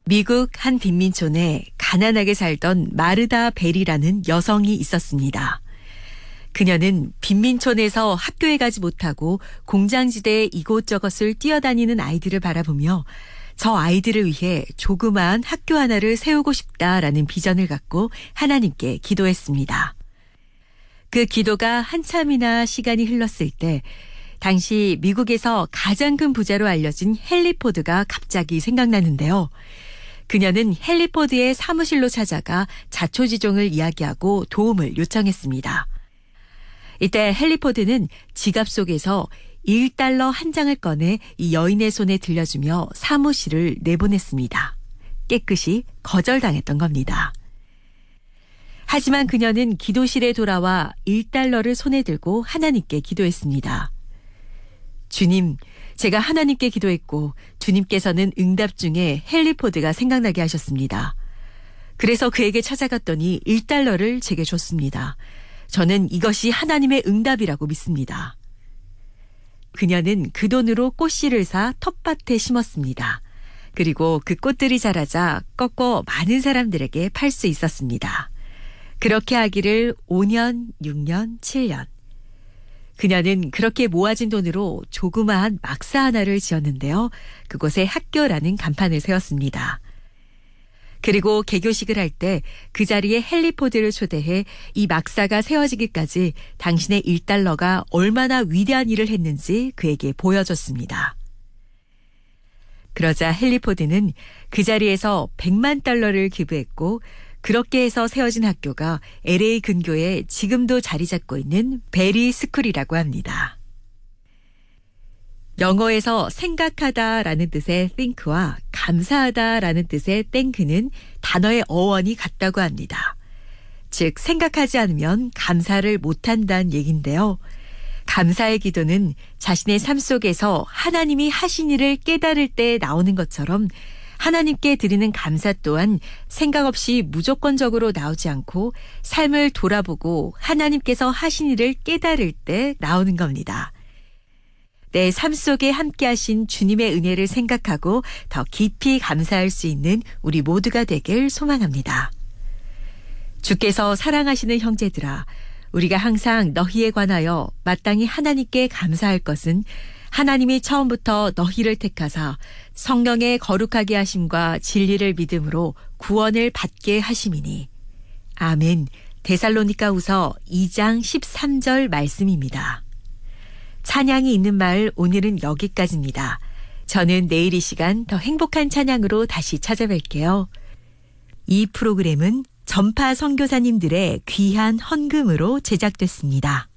미국 한 빈민촌에 가난하게 살던 마르다 벨이라는 여성이 있었습니다. 그녀는 빈민촌에서 학교에 가지 못하고 공장지대에 이곳저곳을 뛰어다니는 아이들을 바라보며 저 아이들을 위해 조그마한 학교 하나를 세우고 싶다라는 비전을 갖고 하나님께 기도했습니다. 그 기도가 한참이나 시간이 흘렀을 때 당시 미국에서 가장 큰 부자로 알려진 헨리 포드가 갑자기 생각나는데요. 그녀는 헨리 포드의 사무실로 찾아가 자초지종을 이야기하고 도움을 요청했습니다. 이때 헨리 포드는 지갑 속에서 $1 한 장을 꺼내 이 여인의 손에 들려주며 사무실을 내보냈습니다. 깨끗이 거절당했던 겁니다. 하지만 그녀는 기도실에 돌아와 $1를 손에 들고 하나님께 기도했습니다. 주님, 제가 하나님께 기도했고 주님께서는 응답 중에 헨리 포드가 생각나게 하셨습니다. 그래서 그에게 찾아갔더니 $1를 제게 줬습니다. 저는 이것이 하나님의 응답이라고 믿습니다. 그녀는 그 돈으로 꽃씨를 사 텃밭에 심었습니다. 그리고 그 꽃들이 자라자 꺾어 많은 사람들에게 팔 수 있었습니다. 그렇게 하기를 5년, 6년, 7년. 그녀는 그렇게 모아진 돈으로 조그마한 막사 하나를 지었는데요. 그곳에 학교라는 간판을 세웠습니다. 그리고 개교식을 할 때 그 자리에 헨리 포드를 초대해 이 막사가 세워지기까지 당신의 $1가 얼마나 위대한 일을 했는지 그에게 보여줬습니다. 그러자 헨리 포드는 그 자리에서 $1,000,000를 기부했고 그렇게 해서 세워진 학교가 LA 근교에 지금도 자리 잡고 있는 베리 스쿨이라고 합니다. 영어에서 생각하다라는 뜻의 think와 감사하다라는 뜻의 thank는 단어의 어원이 같다고 합니다. 즉 생각하지 않으면 감사를 못한다는 얘기인데요. 감사의 기도는 자신의 삶 속에서 하나님이 하신 일을 깨달을 때 나오는 것처럼 하나님께 드리는 감사 또한 생각 없이 무조건적으로 나오지 않고 삶을 돌아보고 하나님께서 하신 일을 깨달을 때 나오는 겁니다. 내 삶 속에 함께 하신 주님의 은혜를 생각하고 더 깊이 감사할 수 있는 우리 모두가 되길 소망합니다. 주께서 사랑하시는 형제들아, 우리가 항상 너희에 관하여 마땅히 하나님께 감사할 것은 하나님이 처음부터 너희를 택하사 성령의 거룩하게 하심과 진리를 믿음으로 구원을 받게 하심이니. 아멘. 데살로니가후서 2장 13절 말씀입니다. 찬양이 있는 마을 오늘은 여기까지입니다. 저는 내일 이 시간 더 행복한 찬양으로 다시 찾아뵐게요. 이 프로그램은 전파 선교사님들의 귀한 헌금으로 제작됐습니다.